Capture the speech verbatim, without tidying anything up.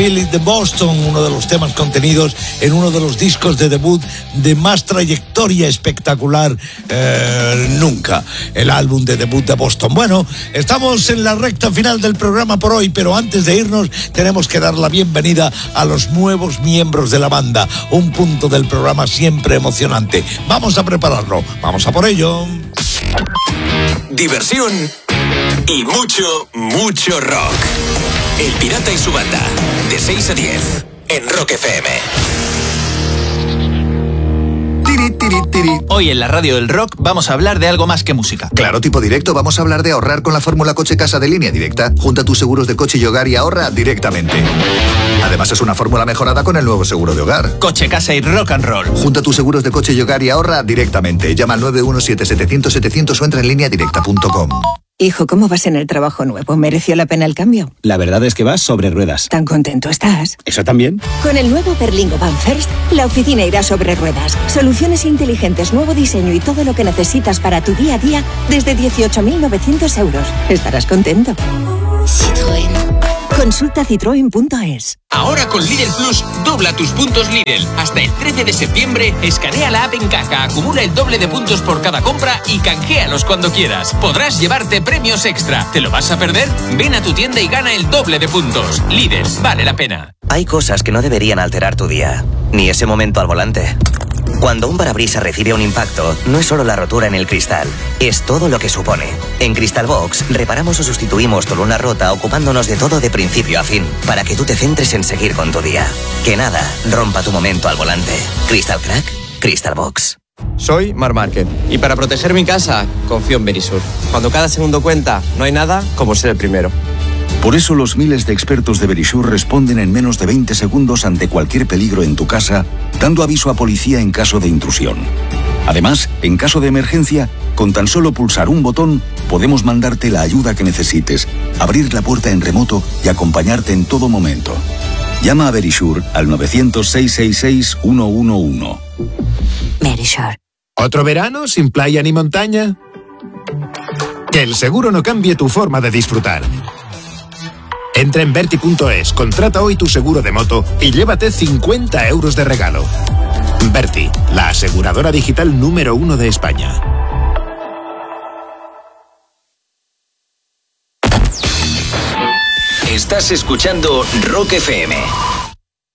Feel It de Boston, uno de los temas contenidos en uno de los discos de debut de más trayectoria espectacular eh, nunca, el álbum de debut de Boston. Bueno, estamos en la recta final del programa por hoy, pero antes de irnos tenemos que dar la bienvenida a los nuevos miembros de la banda, un punto del programa siempre emocionante. Vamos a prepararlo, vamos a por ello. Diversión y mucho, mucho rock. El Pirata y su banda, de seis a diez, en Rock F M. Hoy en la radio del rock vamos a hablar de algo más que música. Claro, tipo directo, vamos a hablar de ahorrar con la fórmula Coche Casa de Línea Directa. Junta tus seguros de coche y hogar y ahorra directamente. Además es una fórmula mejorada con el nuevo seguro de hogar. Coche, casa y rock and roll. Junta tus seguros de coche y hogar y ahorra directamente. Llama al nueve uno siete, setecientos, setecientos o entra en línea directa punto com. Hijo, ¿cómo vas en el trabajo nuevo? ¿Mereció la pena el cambio? La verdad es que vas sobre ruedas. ¿Tan contento estás? ¿Eso también? Con el nuevo Berlingo Van First, la oficina irá sobre ruedas. Soluciones inteligentes, nuevo diseño y todo lo que necesitas para tu día a día desde dieciocho mil novecientos euros. Estarás contento. Citroën. Consulta citroen punto es. Ahora con Lidl Plus, dobla tus puntos Lidl. Hasta el trece de septiembre, escanea la app en caja, acumula el doble de puntos por cada compra y canjealos cuando quieras. Podrás llevarte premios extra. ¿Te lo vas a perder? Ven a tu tienda y gana el doble de puntos. Lidl, vale la pena. Hay cosas que no deberían alterar tu día, ni ese momento al volante. Cuando un parabrisas recibe un impacto, no es solo la rotura en el cristal, es todo lo que supone. En Crystal Box, reparamos o sustituimos tu luna rota ocupándonos de todo de principio a fin, para que tú te centres en seguir con tu día. Que nada rompa tu momento al volante. Crystal Crack, Crystal Box. Soy Mar Márquez y para proteger mi casa, confío en Verisur. Cuando cada segundo cuenta, no hay nada como ser el primero. Por eso los miles de expertos de Verisur responden en menos de veinte segundos ante cualquier peligro en tu casa, dando aviso a policía en caso de intrusión. Además, en caso de emergencia, con tan solo pulsar un botón, podemos mandarte la ayuda que necesites, abrir la puerta en remoto y acompañarte en todo momento. Llama a Verisur al nueve cero cero, seis seis seis, uno uno uno. Verisur. ¿Otro verano sin playa ni montaña? Que el seguro no cambie tu forma de disfrutar. Entra en Verti punto es, contrata hoy tu seguro de moto y llévate cincuenta euros de regalo. Verti, la aseguradora digital número uno de España. Estás escuchando Rock F M.